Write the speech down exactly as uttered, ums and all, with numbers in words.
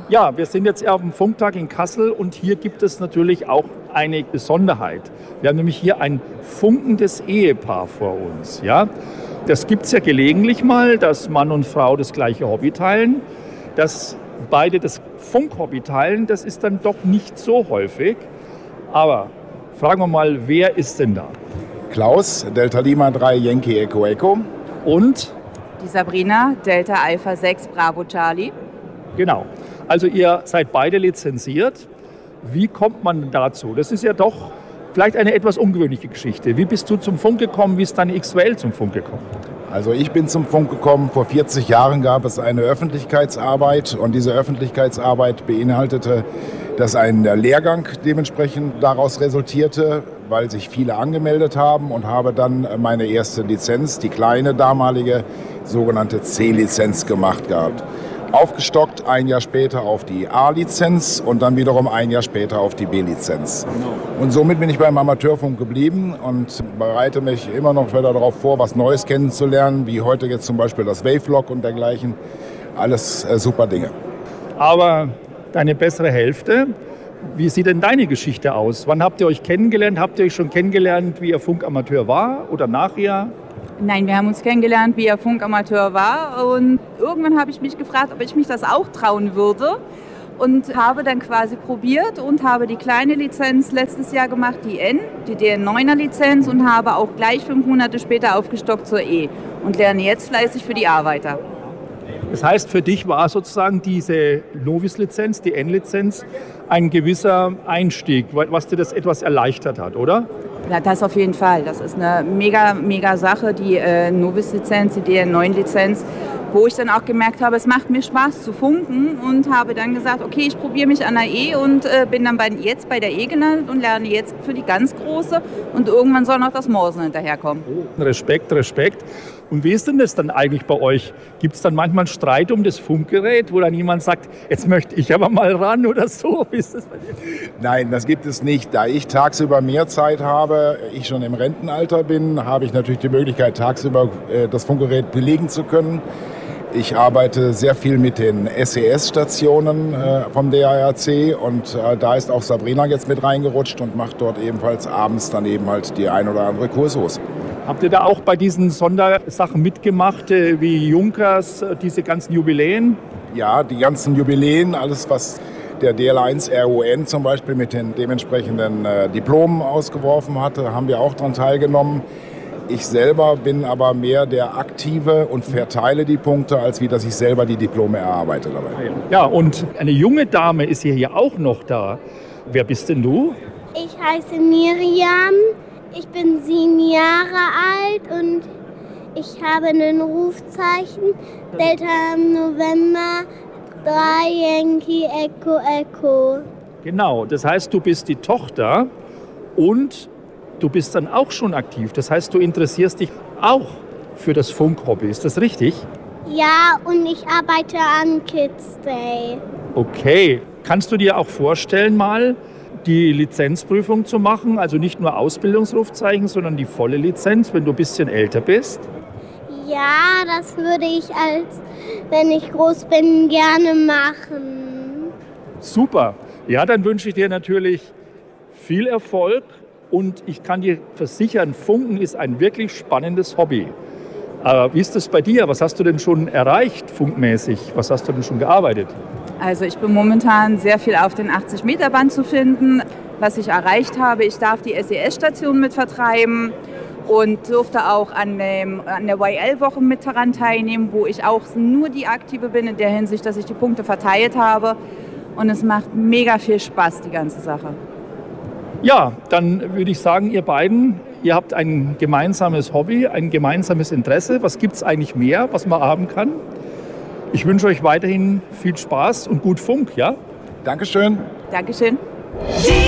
Ja, wir sind jetzt auf dem Funktag in Kassel und hier gibt es natürlich auch eine Besonderheit. Wir haben nämlich hier ein funkendes Ehepaar vor uns. Ja? Das gibt es ja gelegentlich mal, dass Mann und Frau das gleiche Hobby teilen. Dass beide das Funkhobby teilen, das ist dann doch nicht so häufig. Aber fragen wir mal, wer ist denn da? Klaus, Delta Lima drei Yankee Echo Echo. Und? Die Sabrina, Delta Alpha sechs Bravo Charlie. Genau. Also ihr seid beide lizenziert. Wie kommt man dazu? Das ist ja doch vielleicht eine etwas ungewöhnliche Geschichte. Wie bist du zum Funk gekommen? Wie ist deine X W L zum Funk gekommen? Also ich bin zum Funk gekommen. Vor vierzig Jahren gab es eine Öffentlichkeitsarbeit und diese Öffentlichkeitsarbeit beinhaltete, dass ein Lehrgang dementsprechend daraus resultierte, weil sich viele angemeldet haben, und habe dann meine erste Lizenz, die kleine damalige sogenannte C-Lizenz gemacht gehabt. Aufgestockt ein Jahr später auf die A-Lizenz und dann wiederum ein Jahr später auf die B-Lizenz. Und somit bin ich beim Amateurfunk geblieben und bereite mich immer noch wieder darauf vor, was Neues kennenzulernen, wie heute jetzt zum Beispiel das Wavelog und dergleichen. Alles äh, super Dinge. Aber deine bessere Hälfte, wie sieht denn deine Geschichte aus? Wann habt ihr euch kennengelernt? Habt ihr euch schon kennengelernt, wie ihr Funkamateur war oder nachher? Nein, wir haben uns kennengelernt, wie er Funkamateur war, und irgendwann habe ich mich gefragt, ob ich mich das auch trauen würde, und habe dann quasi probiert und habe die kleine Lizenz letztes Jahr gemacht, die N, die D N neuner Lizenz, und habe auch gleich fünf Monate später aufgestockt zur E und lerne jetzt fleißig für die A weiter. Das heißt, für dich war sozusagen diese Novice-Lizenz, die N-Lizenz, ein gewisser Einstieg, was dir das etwas erleichtert hat, oder? Ja, das auf jeden Fall. Das ist eine mega, mega Sache, die äh, Novice-Lizenz, die D N neun Lizenz, wo ich dann auch gemerkt habe, es macht mir Spaß zu funken, und habe dann gesagt, okay, ich probiere mich an der E und äh, bin dann bei, jetzt bei der E gelandet und lerne jetzt für die ganz große, und irgendwann soll noch das Morsen hinterherkommen. Respekt, Respekt. Und wie ist denn das dann eigentlich bei euch? Gibt es dann manchmal Streit um das Funkgerät, wo dann jemand sagt, jetzt möchte ich aber mal ran oder so? Wie ist das bei dir? Nein, das gibt es nicht. Da ich tagsüber mehr Zeit habe, ich schon im Rentenalter bin, habe ich natürlich die Möglichkeit, tagsüber äh, das Funkgerät belegen zu können. Ich arbeite sehr viel mit den S E S-Stationen äh, vom D A R C, und äh, da ist auch Sabrina jetzt mit reingerutscht und macht dort ebenfalls abends dann eben halt die ein oder andere Kurshose. Habt ihr da auch bei diesen Sondersachen mitgemacht, äh, wie Junkers, äh, diese ganzen Jubiläen? Ja, die ganzen Jubiläen, alles was der D L eins R U N zum Beispiel mit den dementsprechenden äh, Diplomen ausgeworfen hatte, haben wir auch daran teilgenommen. Ich selber bin aber mehr der Aktive und verteile die Punkte, als wie dass ich selber die Diplome erarbeite dabei. Ja, und eine junge Dame ist hier, hier auch noch da. Wer bist denn du? Ich heiße Miriam, ich bin sieben Jahre alt und ich habe ein Rufzeichen Delta November drei Yankee Echo Echo. Genau, das heißt, du bist die Tochter und du bist dann auch schon aktiv. Das heißt, du interessierst dich auch für das Funkhobby. Ist das richtig? Ja, und ich arbeite an Kids Day. Okay. Kannst du dir auch vorstellen, mal die Lizenzprüfung zu machen? Also nicht nur Ausbildungsrufzeichen, sondern die volle Lizenz, wenn du ein bisschen älter bist? Ja, das würde ich, als wenn ich groß bin, gerne machen. Super. Ja, dann wünsche ich dir natürlich viel Erfolg. Und ich kann dir versichern, Funken ist ein wirklich spannendes Hobby. Aber wie ist das bei dir? Was hast du denn schon erreicht, funkmäßig? Was hast du denn schon gearbeitet? Also ich bin momentan sehr viel auf den achtzig Meter Band zu finden. Was ich erreicht habe, ich darf die S E S-Station mit vertreiben und durfte auch an, dem, an der Y L-Woche mit daran teilnehmen, wo ich auch nur die Aktive bin in der Hinsicht, dass ich die Punkte verteilt habe. Und es macht mega viel Spaß, die ganze Sache. Ja, dann würde ich sagen, ihr beiden, ihr habt ein gemeinsames Hobby, ein gemeinsames Interesse. Was gibt es eigentlich mehr, was man haben kann? Ich wünsche euch weiterhin viel Spaß und gut Funk, ja? Dankeschön. Dankeschön.